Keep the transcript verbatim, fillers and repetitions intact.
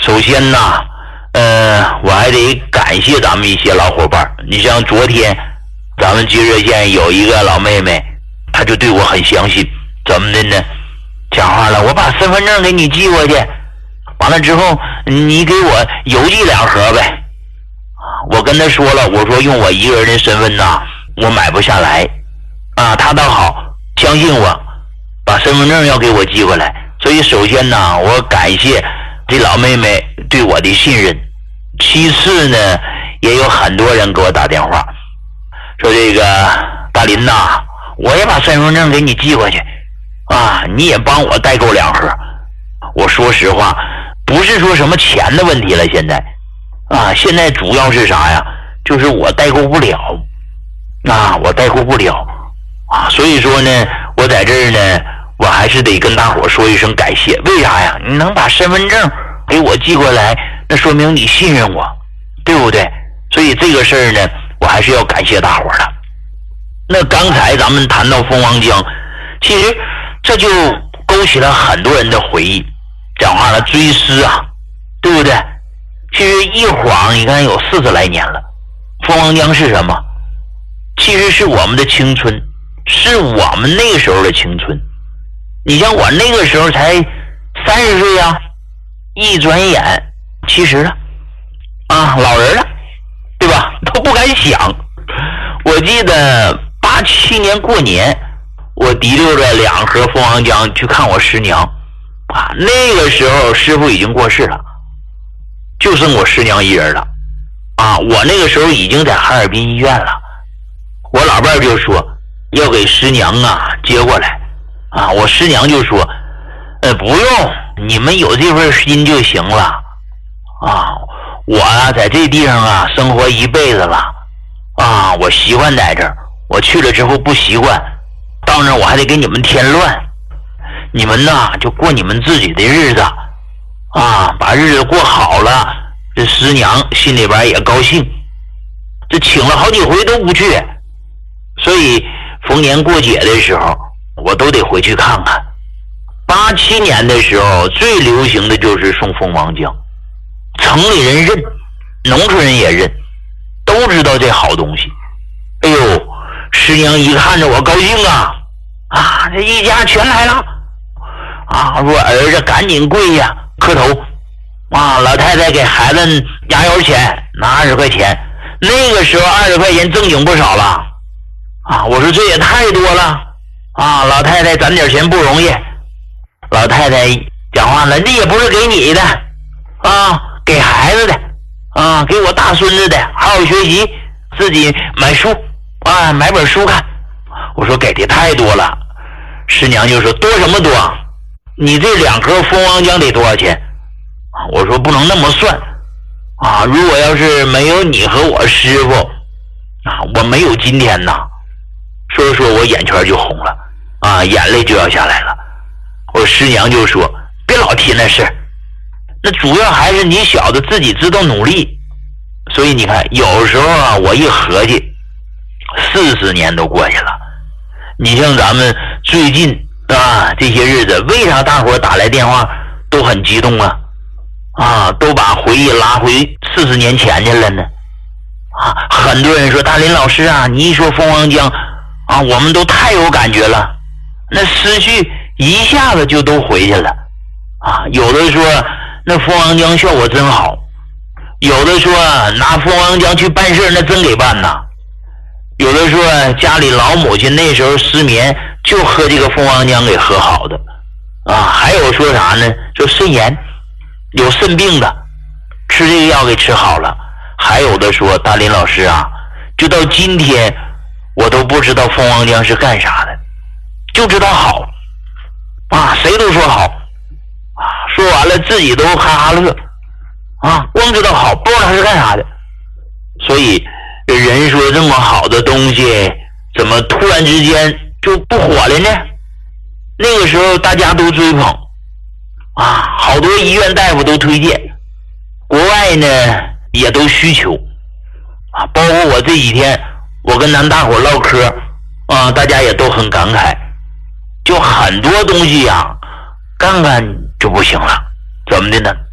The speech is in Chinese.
首先呢，呃，我还得感谢咱们一些老伙伴。你像昨天，咱们接热线有一个老妹妹，她就对我很相信，怎么的呢？讲话了，我把身份证给你寄过去，完了之后你给我邮寄两盒呗。我跟她说了，我说用我一个人的身份呐，我买不下来啊。她倒好，相信我，把身份证要给我寄过来。所以首先呢，我感谢这老妹妹对我的信任。其次呢，也有很多人给我打电话，说这个大林呐，我也把身份证给你寄过去啊，你也帮我代购两盒。我说实话，不是说什么钱的问题了，现在啊，现在主要是啥呀？就是我代购不了啊，我代购不了啊，所以说呢，我在这儿呢，我还是得跟大伙说一声感谢。为啥呀？你能把身份证给我寄过来，那说明你信任我，对不对？所以这个事儿呢，我还是要感谢大伙的。那刚才咱们谈到蜂王浆，其实这就勾起了很多人的回忆，讲话了追思啊，对不对？其实一晃你看有四十来年了。蜂王浆是什么？其实是我们的青春，是我们那个时候的青春。你像我那个时候才三十岁啊，一转眼七十了啊，老人了，对吧？都不敢想。我记得八七年过年，我提溜着两盒蜂王浆去看我师娘啊。那个时候师傅已经过世了，就剩我师娘一人了啊。我那个时候已经在哈尔滨医院了，我老伴就说要给师娘啊接过来啊。我师娘就说呃不用，你们有这份心就行了啊。我啊在这地方啊生活一辈子了啊，我习惯在这儿，我去了之后不习惯，到那儿我还得给你们添乱，你们呐就过你们自己的日子啊，把日子过好了，这师娘心里边也高兴。这请了好几回都不去，所以逢年过节的时候我都得回去看看。八七年的时候最流行的就是送蜂王浆，城里人认，农村人也认，都知道这好东西。哎呦，师娘一看着我高兴啊啊，这一家全来了啊！说儿子赶紧跪下磕头啊！老太太给孩子压腰钱，拿二十块钱，那个时候二十块钱正经不少了啊！我说这也太多了啊！老太太攒点钱不容易。老太太讲话了，这也不是给你的啊，给孩子的啊，给我大孙子的，好好学习，自己买书啊，买本书看。我说给的太多了。师娘就说多什么多？你这两盒蜂王浆得多少钱？我说不能那么算啊，如果要是没有你和我师傅啊，我没有今天呐。说着说我眼圈就红了啊，眼泪就要下来了。我师娘就说别老提那事，那主要还是你小子自己知道努力。所以你看有时候啊，我一合计四十年都过去了。你像咱们最近啊这些日子，为啥大伙打来电话都很激动啊啊，都把回忆拉回四十年前去了呢啊。很多人说大林老师啊，你一说蜂王浆啊，我们都太有感觉了，那思绪一下子就都回去了啊。有的说那蜂王浆效果真好，有的说拿蜂王浆去办事那真给办呐，有的说家里老母亲那时候失眠就喝这个蜂王浆给喝好的啊。还有说啥呢？说肾炎有肾病的吃这个药给吃好了。还有的说大林老师啊，就到今天我都不知道蜂王浆是干啥的，就知道好啊，谁都说好啊，说完了自己都哈哈乐啊，光知道好，不知道它是干啥的。所以人说这么好的东西怎么突然之间就不火了呢？那个时候大家都追捧啊，好多医院大夫都推荐，国外呢也都需求啊，包括我这几天我跟咱大伙唠嗑啊，大家也都很感慨，就很多东西呀、啊，干干就不行了，怎么的呢？